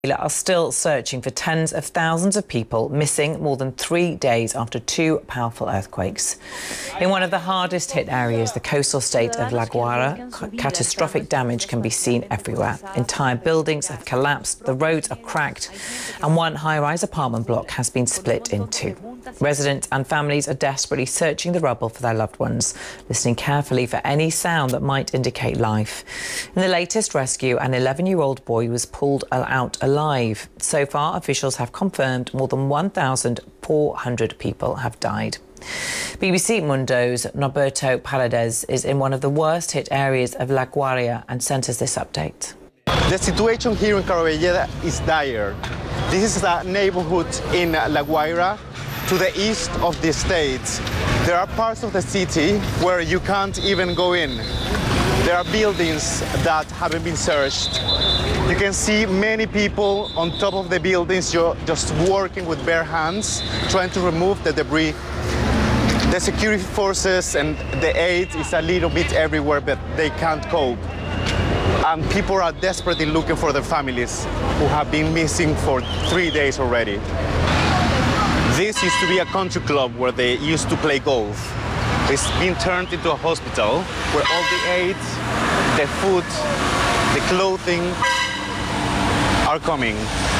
Are still searching for tens of thousands of people missing more than 3 days after 2 powerful earthquakes. In one of the hardest hit areas, the coastal state of La Guaira, catastrophic damage can be seen everywhere. Entire buildings have collapsed, the roads are cracked, and one high-rise apartment block has been split in two. Residents and families are desperately searching the rubble for their loved ones, listening carefully for any sound that might indicate life. In the latest rescue, an 11-year-old boy was pulled out alive. So far, officials have confirmed more than 1,400 people have died. BBC Mundo's Norberto Paredes is in one of the worst hit areas of La Guaira and sent us this update. The situation here in Carabelleda is dire. This is a neighborhood in La Guaira to the east of the state. There are parts of the city where you can't even go in. There are buildings that haven't been searched. You can see many people on top of the buildings just working with bare hands, trying to remove the debris. The security forces and the aid is a little bit everywhere, but they can't cope. And people are desperately looking for their families who have been missing for 3 days already. This used to be a country club where they used to play golf. It's been turned into a hospital where all the aid, the food, the clothing are coming.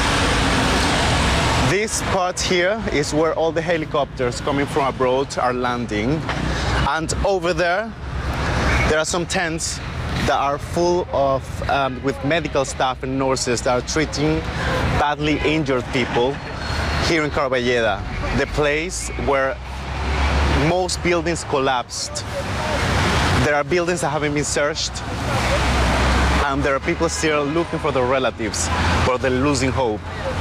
This part here is where all the helicopters coming from abroad are landing. And over there are some tents that are full of with medical staff and nurses that are treating badly injured people here in Carabelleda, the place where most buildings collapsed. There are buildings that haven't been searched, and there are people still looking for their relatives, but they're losing hope.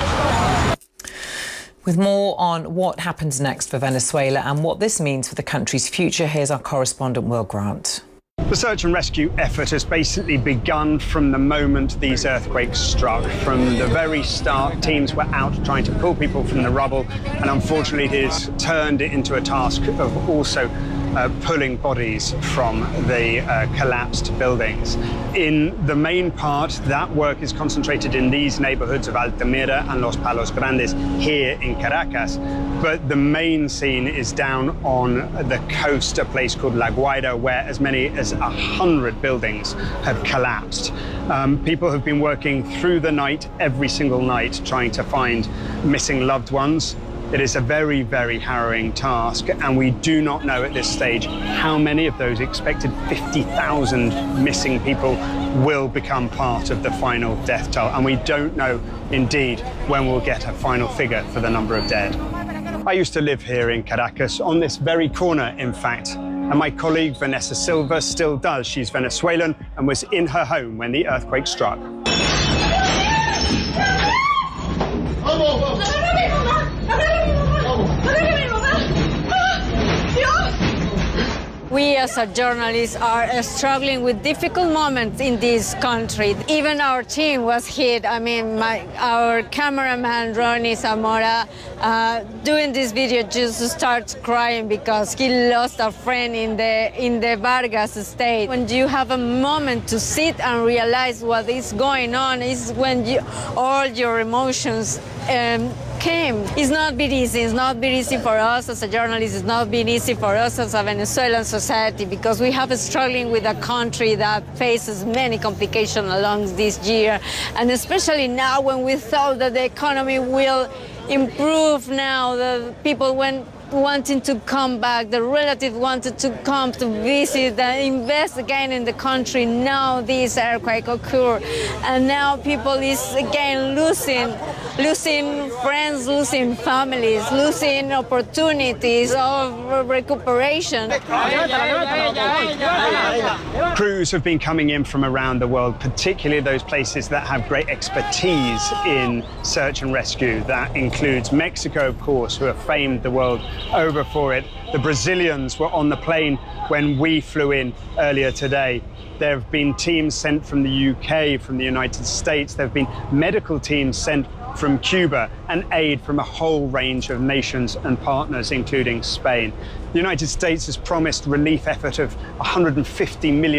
With more on what happens next for Venezuela and what this means for the country's future, here's our correspondent Will Grant. The search and rescue effort has basically begun from the moment these earthquakes struck. From the very start, teams were out trying to pull people from the rubble, and unfortunately it has turned it into a task of also pulling bodies from the collapsed buildings. In the main part, that work is concentrated in these neighborhoods of Altamira and Los Palos Grandes here in Caracas, but the main scene is down on the coast, a place called La Guaira, where as many as 100 buildings have collapsed. People have been working through the night, every single night, trying to find missing loved ones. It is a very, very harrowing task, and we do not know at this stage how many of those expected 50,000 missing people will become part of the final death toll. And we don't know, indeed, when we'll get a final figure for the number of dead. I used to live here in Caracas, on this very corner, in fact, and my colleague Vanessa Silva still does. She's Venezuelan and was in her home when the earthquake struck. We as a journalists are struggling with difficult moments in this country. Even our team was hit. I mean, our cameraman, Ronnie Zamora, doing this video just starts crying because he lost a friend in the Vargas state. When you have a moment to sit and realize what is going on is when all your emotions came. It's not been easy. It's not been easy for us as a journalist. It's not been easy for us as a Venezuelan society because we have struggling with a country that faces many complications along this year, and especially now when we thought that the economy will improve. Now the people wanting to come back, the relatives wanted to come to visit and invest again in the country. Now this earthquake occurred, and now people is again losing friends, losing families, losing opportunities of recuperation. Crews have been coming in from around the world, particularly those places that have great expertise in search and rescue. That includes Mexico, of course, who have famed the world over for it. The Brazilians were on the plane when we flew in earlier today. There have been teams sent from the UK, from the United States. There have been medical teams sent from Cuba and aid from a whole range of nations and partners, including Spain. The United States has promised relief effort of $150 million